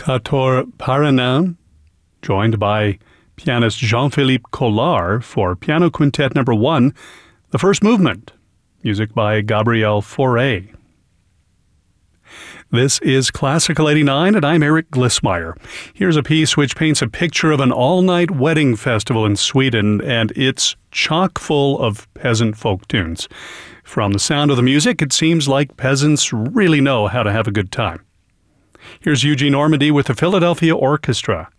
Quatuor Paranin, joined by pianist Jean-Philippe Collard for Piano Quintet No. 1, the first movement, music by Gabriel Fauré. This is Classical 89, and I'm Eric Glissmeyer. Here's a piece which paints a picture of an all-night wedding festival in Sweden, and it's chock full of peasant folk tunes. From the sound of the music, it seems like peasants really know how to have a good time. Here's Eugene Ormandy with the Philadelphia Orchestra